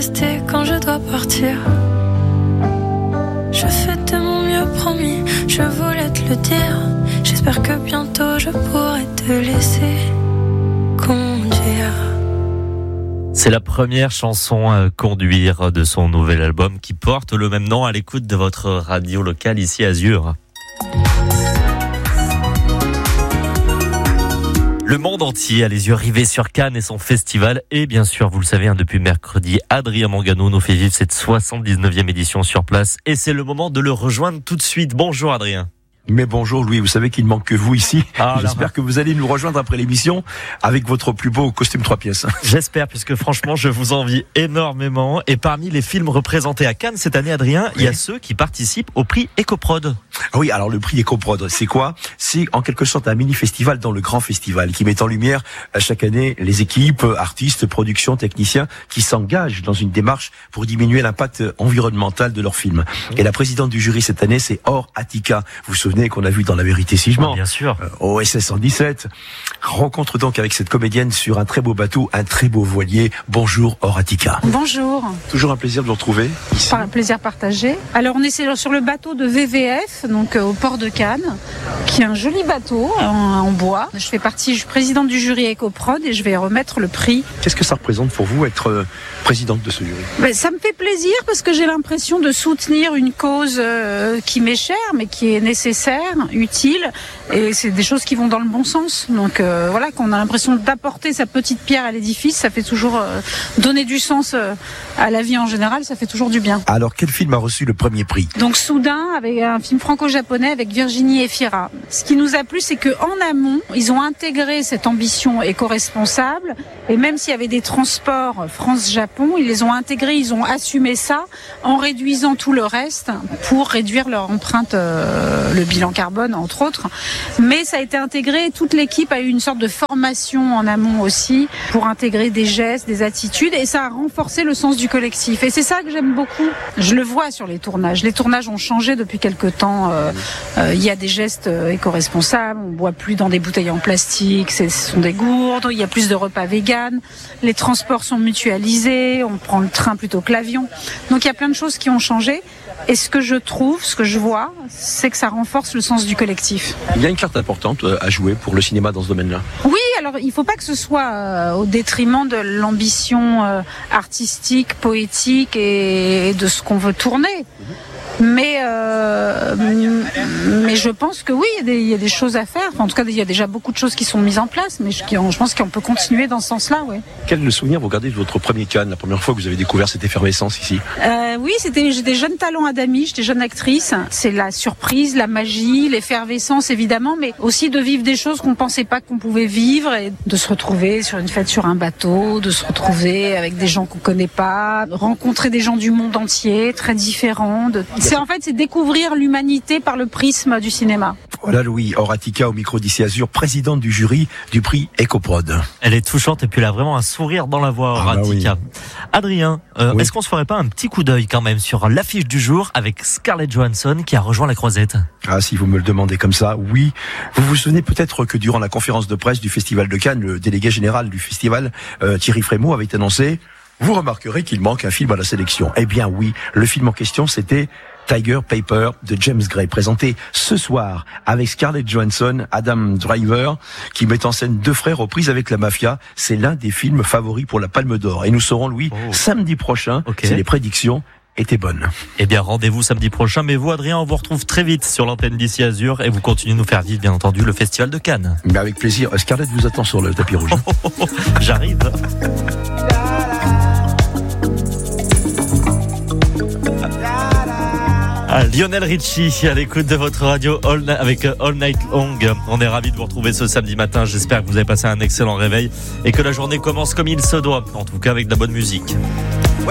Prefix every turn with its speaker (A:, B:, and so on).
A: rester quand je dois partir. Je fais de mon mieux, promis, je voulais te le dire. J'espère que bientôt je pourrai te laisser conduire.
B: C'est la première chanson Conduire de son nouvel album qui porte le même nom, à l'écoute de votre radio locale ici Azur. Le monde entier a les yeux rivés sur Cannes et son festival. Et bien sûr, vous le savez, depuis mercredi, Adrien Mangano nous fait vivre cette 79e édition sur place. Et c'est le moment de le rejoindre tout de suite. Bonjour Adrien.
C: Mais bonjour Louis, vous savez qu'il ne manque que vous ici. J'espère que vous allez nous rejoindre après l'émission avec votre plus beau costume 3 pièces.
B: J'espère, puisque franchement je vous envie énormément. Et parmi les films représentés à Cannes cette année, Adrien, il y a ceux qui participent au prix Ecoprod.
C: Oui, alors le prix Ecoprod, c'est quoi ? C'est en quelque sorte un mini-festival dans le grand festival qui met en lumière chaque année les équipes, artistes, productions, techniciens qui s'engagent dans une démarche pour diminuer l'impact environnemental de leurs films. Et la présidente du jury cette année, c'est Or Attica. Vous vous souvenez qu'on a vu dans La Vérité si je mens,
B: bien sûr.
C: OSS 117. Rencontre donc avec cette comédienne sur un très beau bateau, un très beau voilier. Bonjour Or Attica.
D: Bonjour.
C: Toujours un plaisir de vous retrouver ici.
D: Un plaisir partagé. Alors on est sur le bateau de VVF, donc au port de Cannes, qui est un joli bateau en bois. Je suis présidente du jury Ecoprod et je vais remettre le prix.
C: Qu'est-ce que ça représente pour vous être présidente de ce jury ?
D: Ça me fait plaisir parce que j'ai l'impression de soutenir une cause qui m'est chère mais qui est nécessaire, utile, et c'est des choses qui vont dans le bon sens. Donc voilà, quand on a l'impression d'apporter sa petite pierre à l'édifice, ça fait toujours donner du sens à la vie en général, ça fait toujours du bien.
C: Alors quel film a reçu le premier prix ?
D: Donc Soudain, avec un film franco-japonais avec Virginie Efira. Ce qui nous a plu, c'est qu'en amont, ils ont intégré cette ambition éco-responsable, et même s'il y avait des transports France-Japon, ils les ont intégrés, ils ont assumé ça en réduisant tout le reste pour réduire leur empreinte, le bilan carbone entre autres. Mais ça a été intégré, toute l'équipe a eu une sorte de formation en amont aussi pour intégrer des gestes, des attitudes, et ça a renforcé le sens du collectif. Et c'est ça que j'aime beaucoup. Je le vois sur les tournages. Les tournages ont changé depuis quelque temps. Il y a des gestes éco-responsables, on ne boit plus dans des bouteilles en plastique, ce sont des gourdes, il y a plus de repas véganes, les transports sont mutualisés, on prend le train plutôt que l'avion. Donc il y a plein de choses qui ont changé. Et ce que je vois, c'est que ça renforce le sens du collectif.
C: Il y a une carte importante à jouer pour le cinéma dans ce domaine-là.
D: Oui, alors il ne faut pas que ce soit au détriment de l'ambition artistique, poétique et de ce qu'on veut tourner. Mais je pense que oui, il y a des choses à faire. Enfin, en tout cas, il y a déjà beaucoup de choses qui sont mises en place, mais je pense qu'on peut continuer dans ce sens-là. Ouais.
C: Quel souvenir vous gardez de votre premier Cannes, la première fois que vous avez découvert cette effervescence ici ?
D: Oui, j'étais jeune talent à Dami, j'étais jeune actrice. C'est la surprise, la magie, l'effervescence évidemment, mais aussi de vivre des choses qu'on ne pensait pas qu'on pouvait vivre, et de se retrouver sur une fête sur un bateau, de se retrouver avec des gens qu'on ne connaît pas, rencontrer des gens du monde entier, très différents. C'est découvrir l'humanité par le prisme du cinéma.
C: Voilà Louis, Or Attica au micro d'ici Azur, présidente du jury du prix Ecoprod.
B: Elle est touchante et puis elle a vraiment un sourire dans la voix, Or Attica. Oui. Adrien, est-ce qu'on se ferait pas un petit coup d'œil quand même sur l'affiche du jour avec Scarlett Johansson qui a rejoint la Croisette ?
C: Ah, si vous me le demandez comme ça, oui. Vous vous souvenez peut-être que durant la conférence de presse du Festival de Cannes, le délégué général du festival, Thierry Frémaux, avait annoncé « Vous remarquerez qu'il manque un film à la sélection ». Eh bien oui, le film en question c'était Tiger Paper de James Gray, présenté ce soir avec Scarlett Johansson, Adam Driver, qui met en scène 2 frères aux prises avec la mafia. C'est l'un des films favoris pour la Palme d'Or. Et nous saurons, Louis, samedi prochain, si les prédictions étaient bonnes.
B: Eh bien, rendez-vous samedi prochain. Mais vous, Adrien, on vous retrouve très vite sur l'antenne d'ici Azur et vous continuez de nous faire vivre, bien entendu, le Festival de Cannes.
C: Mais avec plaisir. Scarlett vous attend sur le tapis rouge.
B: J'arrive. Lionel Richie à l'écoute de votre radio avec All Night Long. On est ravis de vous retrouver ce samedi matin. J'espère que vous avez passé un excellent réveil et que la journée commence comme il se doit, en tout cas avec de la bonne musique.